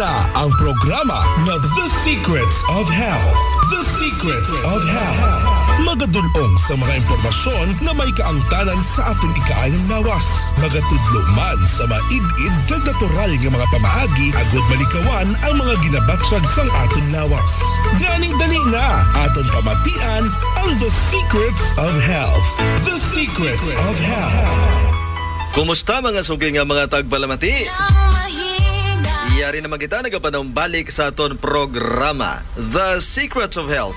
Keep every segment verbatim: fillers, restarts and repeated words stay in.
na ang programa na The Secrets of Health. The Secrets of Health. Magadulong sa mga impormasyon na may kaangtanan sa aton ikaayang lawas. Magatudlo man sa maid-id kag natural nga mga pamaagi agud malikawan ang mga ginabatsag sang aton lawas. Gani dali na aton pamatian ang The Secrets of Health. The Secrets of Health. Kumusta mga suging nga mga tagpalamati? Iyari naman kita nagapanong balik sa aton programa The Secrets of Health.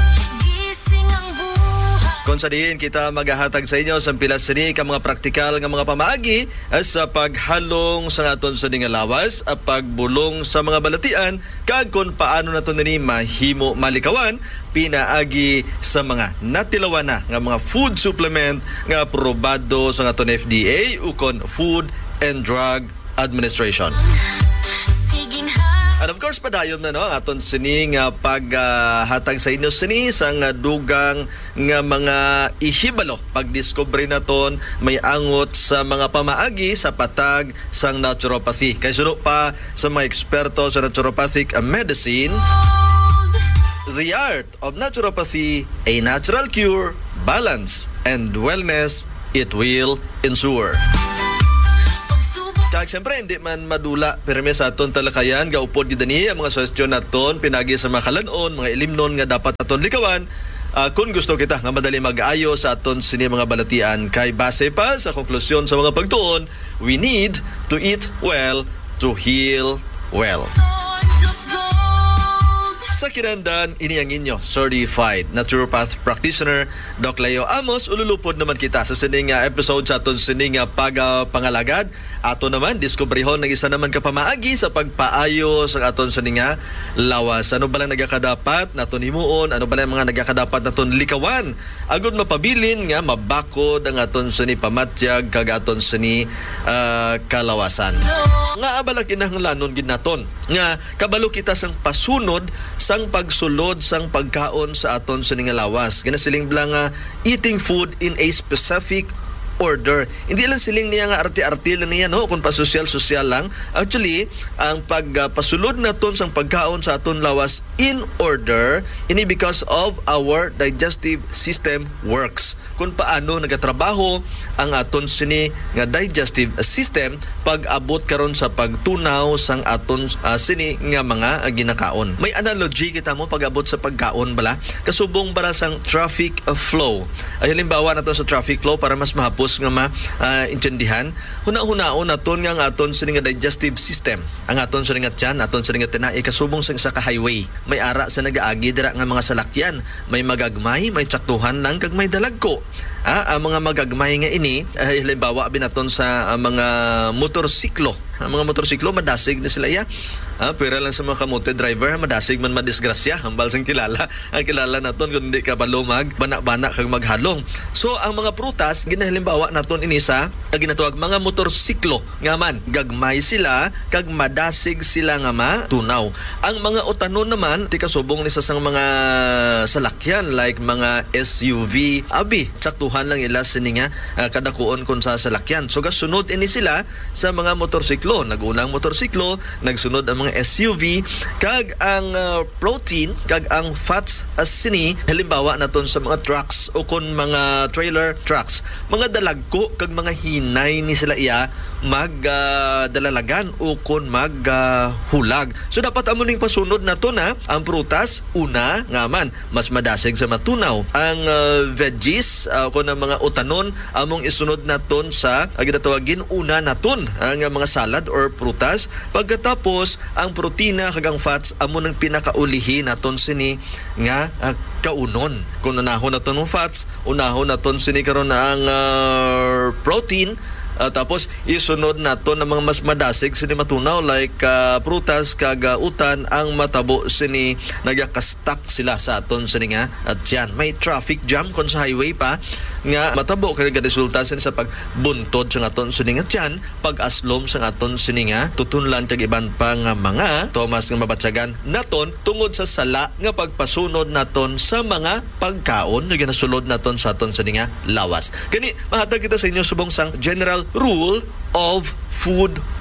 Kung sa diin kita maghahatag sa inyo sa pilas sini ka mga praktikal nga mga pamaagi sa paghalong sa aton sa nga lawas at pagbulong sa mga balatian kag kung paano nato nini mahimo malikawan pinaagi sa mga natilawan na nga mga food supplement nga aprobado sa aton F D A ukon Food and Drug Administration. And of course, padayon na no, aton sini nga paghatag uh, sa inyo sini sa nga dugang nga mga ihibalo. Pagdiscovery naton may angot sa mga pamaagi sa patag sang naturopathy. Kay suno pa sa mga eksperto sa naturopathic medicine, The Art of Naturopathy, a natural cure, balance, and wellness, it will ensure. Kag siyempre hindi man madula pirmi sa aton talakayan gaupod gid ni ang mga suhestyon naton pinagi sa mga kalanon, mga ilimnon nga dapat aton likawan. Uh, kung gusto kita nga madali mag-ayo sa aton sini mga balatian kay base pa sa konklusyon sa mga pagtuon, we need to eat well to heal well. Sa kinandan, ini ang inyo certified naturopath practitioner Doc Leo Amos. Ululupod naman kita sa sining uh, episode sa aton sining uh, pagpangalagad. Ato naman diskubrihon ng isa naman kapamaagi sa pagpaayo sa aton sining uh, lawas. Ano ba lang nagakadapat naton himuon? Ano ba lang mga nagakadapat naton likawan? Agud mapabilin nga mabakod ang aton sini pamatyag kag aton sini uh, kalawasan. Nga abala kinahanglanon gid naton nga kabalo kita sang pasunod sang pagsulod sang pagkaon sa aton sa nga lawas. Ginasiling blang uh, eating food in a specific order. Hindi lang siling niya nga arti-arti lang niya no kung pa-social-social lang. Actually, ang pagpasulod uh, naton sang pagkaon sa aton lawas in order ini because of our digestive system works. Kung paano nagatrabaho ang aton sini nga digestive system pag-abot karon sa pagtunaw sang aton uh, sini nga mga uh, ginakaon. May analogy kita mo pag-abot sa pagkaon bala kasubong bara sang traffic uh, flow. Ay halimbawa nato sa traffic flow para mas mahapos nga ma-intindihan. Uh, Huna-hunaon naton nga ang aton sini nga digestive system. Ang aton sini nga tiyan, aton sini nga tinai kasubong sa sa ka-highway. May ara sa nagaagi dira nga mga salakyan, may magagmay, may tsaktuhan lang kag may dalagko. Ah, ang mga magagmay nga ini, eh, halimbawa binaton sa uh, mga motorsiklo. Ang mga motorsiklo madasig na sila ya. Ah, pero lang sa mga kamote driver madasig man madisgrasya. Hambal sang kilala. Ang kilala naton kun hindi ka balumag, bana-bana kag maghalong. So ang mga prutas ginahalimbawa naton ini sa ginatawag mga motorsiklo nga man gagmay sila kag madasig sila nga matunaw. Ang mga utanon naman ti kasubong ni sa sang mga salakyan like mga S U V abi saktuhan lang ila sini nga uh, kadakuon kun sa salakyan. So gasunod ini sila sa mga motorsiklo. Nagunang motorsiklo, nagsunod ang mga S U V kag ang uh, protein kag ang fats as sini halimbawa naton sa mga trucks o kun mga trailer trucks. Mga dalagko kag mga hinay ni sila iya mag uh, dalalagan o kun mag uh, hulag. So dapat amo ning pasunod nato na ang prutas una nga man mas madasig sa matunaw. Ang uh, veggies uh, kun ang mga utanon among isunod naton sa uh, ginatawagin una naton ang uh, mga salad or prutas. Pagkatapos ang protina kag ang fats amo nang pinakaulihi naton sini nga uh, kaunon. Kung unahon naton ng fats, unahon naton sini karon ang uh, protein. Uh, tapos isunod nato ng mga mas madasig sini matunaw like uh, prutas kag uh, utan ang matabo sini nagakastak sila sa aton sini nga at yan may traffic jam kon sa highway pa nga matabo kay resulta sini sa pagbuntod sa aton sini nga yan pag-aslom sa aton sini nga tutunlan kag iban pa nga mga Thomas nga mabatsagan naton tungod sa sala nga pagpasunod naton sa mga pagkaon nga ginasulod naton sa aton sini nga lawas. Kani mahatag kita sa inyo subong sang general rule of food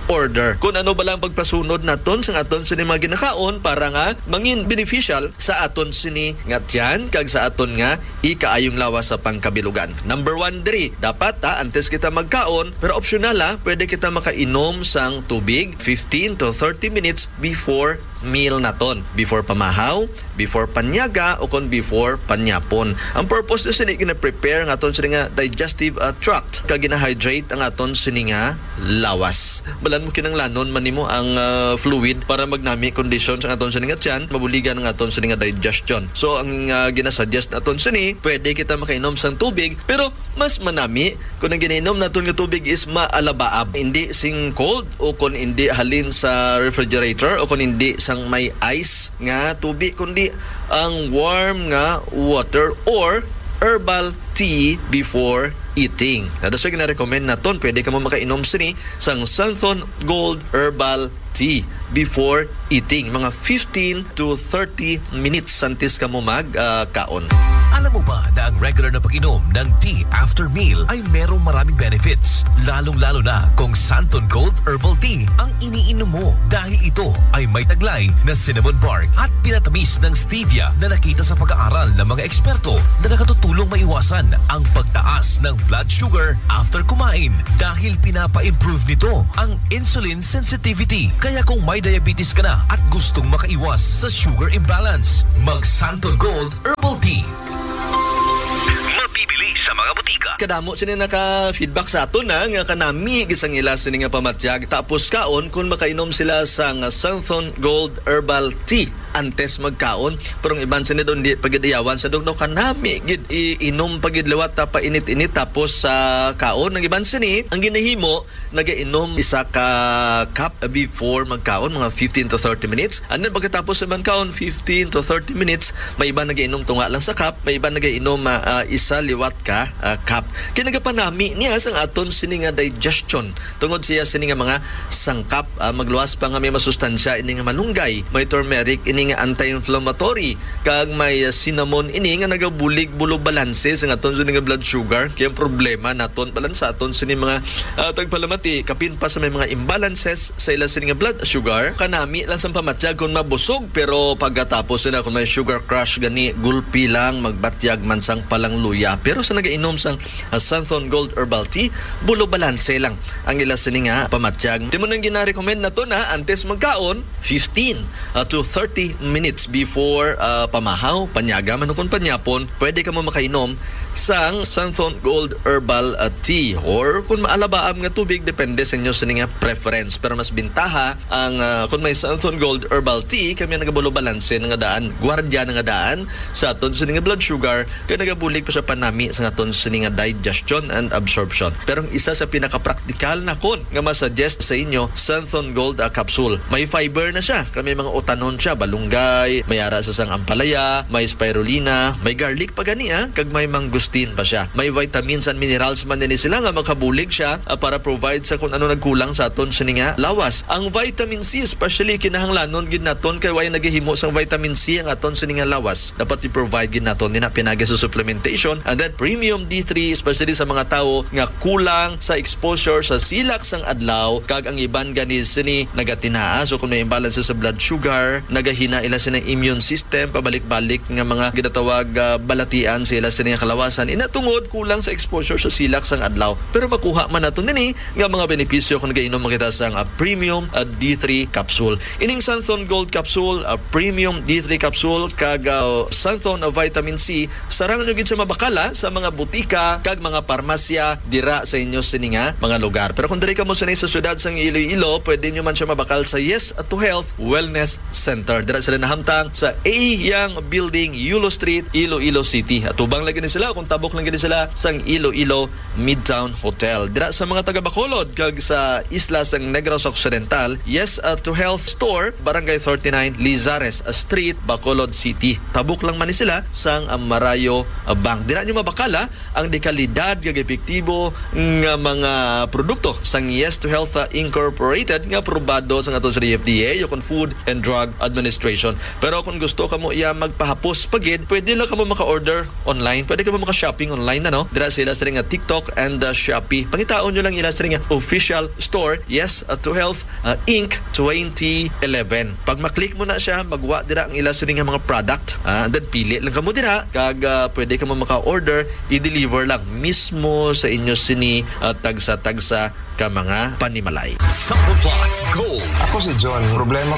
order. Kung ano ba lang pagpasunod naton sa aton sini mga ginakaon para nga mangin beneficial sa aton sini nga tiyan kag sa aton nga ikaayong lawas sa pangkabilugan. Number one diri, dapat ha, antes kita magkaon, pero optional ha, pwede kita makainom sang tubig fifteen to thirty minutes before meal naton, before pamahaw, before panyaga o kon before panyapon. Ang purpose na sini gina-prepare ng aton sini nga digestive uh, tract kag gina-hydrate ang aton sini nga lawas. Balan mo kinanglanon man nimo ang uh, fluid para magnami condition sa aton sini nga tiyan, mabuligan ang aton sini nga digestion. So ang uh, ginasuggest naton sini, pwede kita makainom sang tubig pero mas manami kung ang ginainom naton nga tubig is maalabaab, hindi sing cold o kon hindi halin sa refrigerator o kon hindi sang may ice nga tubig, kundi ang warm nga water or herbal tea before eating. Na that's why gina-recommend naton, pwede ka mo makainom sini sang Santhon Gold Herbal Tea before eating. Mga fifteen to thirty minutes santis ka mo mag-kaon. Uh, Alam mo ba na ang regular na pag-inom ng tea after meal ay merong maraming benefits? Lalong-lalo na kung Santhon Gold Herbal Tea ang iniinom mo dahil ito ay may taglay na cinnamon bark at pinatamis ng stevia na nakita sa pag-aaral ng mga eksperto na nakatutulong maiwasan ang pagtaas ng blood sugar after kumain dahil pinapa-improve nito ang insulin sensitivity. Kaya kung may diabetes ka na at gustong makaiwas sa sugar imbalance, mag Santhon Gold Herbal Tea. Mabibili sa mga butika. Kadamo sini naka-feedback sa ato na nga kanami gisang ila sini nga pamatyag tapos kaon kung makainom sila sang Santhon Gold Herbal Tea antes magkaon, pero ang iban sini doon di pagidayawan sa dugno kanami gid iinom pagidliwat ta pa init-init tapos sa uh, kaon. Ang iban sini ang ginahimo nagainom isa ka cup before magkaon, mga fifteen to thirty minutes, and then pagkatapos naman kaon fifteen to thirty minutes, may iba nagainom tunga lang sa cup, may iba nagainom uh, isa liwat ka uh, cup. Kinagapanami niya sang aton sini nga digestion tungod siya sini nga mga sangkap, uh, magluwas pa nga may masustansya ini nga malunggay, may turmeric ini nga anti-inflammatory, kag may uh, cinnamon ini nga nagabulig bulo balanse sa aton sini nga blood sugar. Kaya problema naton balan sa aton sini mga uh, tagpalamati kapin pa sa may mga imbalances sa ila sini nga blood sugar, kanami lang sa pamatyag kung mabusog, pero pagkatapos sila kung may sugar crush gani gulpi lang magbatyag man sang palang luya. Pero sa nagainom sang uh, Santhon Gold Herbal Tea, bulo balanse lang ang ila sini nga pamatyag. Timo nang gina-recommend nato na antes magkaon fifteen uh, to thirty minutes before uh, pamahaw, panyaga man kung panyapon, pwede ka mo makainom sang Santhon Gold Herbal uh, Tea or kung maalabaam nga tubig, depende sa inyo sa nga preference. Pero mas bintaha ang uh, kung may Santhon Gold Herbal Tea, kami nagabulo balanse nga daan, gwardya nga daan sa aton sa nga blood sugar, kaya nagabulig pa sa panami sa aton sa nga digestion and absorption. Pero ang isa sa pinaka-practical na kon nga masuggest sa inyo, Santhon Gold uh, capsule. May fiber na siya, kami mga utanon siya, balunggay, may ara sa sang ampalaya, may spirulina, may garlic pa gani ah, kag may mangustin pa siya. May vitamins and minerals man din sila nga makabulig siya uh, para provide sa kung ano nagkulang sa aton sini nga lawas. Ang vitamin C especially kinahanglanon gid naton kay way nagahimo sang vitamin C ang aton sini nga lawas. Dapat i-provide gid naton din na pinagi sa supplementation. And then premium D three especially sa mga tawo nga kulang sa exposure sa silak sang adlaw, kag ang iban gani sini nagatinaa, so kung may imbalance sa blood sugar, nagahina ila sa immune system, pabalik-balik nga mga ginatawag uh, balatian sa ila sa nga kalawasan inatungod kulang sa exposure sa silak sang adlaw. Pero makuha man naton dinhi nga mga benepisyo kung nagainom makita sang uh, premium uh, D three capsule. Ining Santhon Gold capsule, uh, premium D three capsule kag uh, Santhon uh, vitamin C, sarang nyo gid sa mabakala sa mga butika kag mga parmasya dira sa inyo sini nga mga lugar. Pero kung diri ka mo sa syudad sang Iloilo, pwede nyo man siya mabakal sa Yes to Health Wellness Center. Dira sila nahamtang sa A Yang Building, Yulo Street, Iloilo City. At ubang lagi ni sila, kung tabok lang gani sila sang Iloilo Midtown Hotel. Dira sa mga taga Bacolod kag sa isla sang Negros Occidental, Yes uh, to Health Store, Barangay thirty-nine, Lizares uh, Street, Bacolod City. Tabok lang man ni sila sang uh, Marayo uh, Bank. Dira nyo mabakala ang dekalidad kag epektibo nga mga produkto sang Yes to Health uh, Incorporated nga aprobado sa aton sa D F D A, yung Food and Drug Administration. Pero kung gusto ka mo iya magpahapos pagid, pwede lang ka mo maka-order online, pwede ka mo maka-shopping online na, no? Dira sila sa nga TikTok and uh, Shopee. Pangitaon nyo lang ila sa nga official store. Yes, uh, To Health uh, Incorporated twenty eleven. Pag maklik mo na siya, magwa dira ang ila sa nga mga product. Uh, and then pili lang kamo dira. Kag uh, pwede ka mo maka-order, i-deliver lang mismo sa inyo sini uh, tagsa-tagsa ka mga panimalay. Sample Plus Gold. Ako si John. Problema